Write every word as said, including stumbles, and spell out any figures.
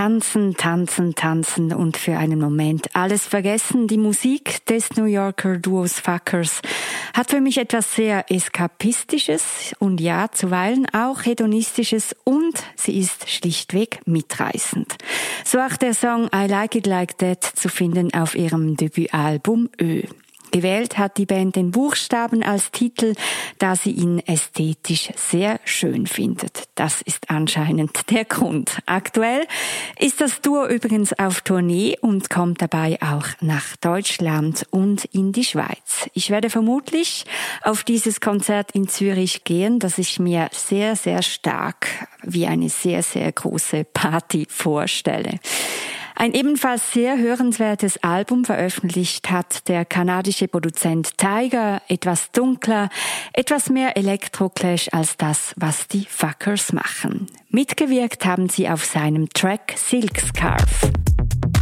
Tanzen, tanzen, tanzen und für einen Moment alles vergessen. Die Musik des New Yorker Duos Fuckers hat für mich etwas sehr Eskapistisches und ja, zuweilen auch Hedonistisches und sie ist schlichtweg mitreißend. So auch der Song I Like It Like That zu finden auf ihrem Debütalbum Ö. Gewählt hat die Band den Buchstaben als Titel, da sie ihn ästhetisch sehr schön findet. Das ist anscheinend der Grund. Aktuell ist das Duo übrigens auf Tournee und kommt dabei auch nach Deutschland und in die Schweiz. Ich werde vermutlich auf dieses Konzert in Zürich gehen, das ich mir sehr, sehr stark wie eine sehr, sehr große Party vorstelle. Ein ebenfalls sehr hörenswertes Album veröffentlicht hat der kanadische Produzent Tiger, etwas dunkler, etwas mehr Elektroclash als das, was die Fuckers machen. Mitgewirkt haben sie auf seinem Track Silk Scarf.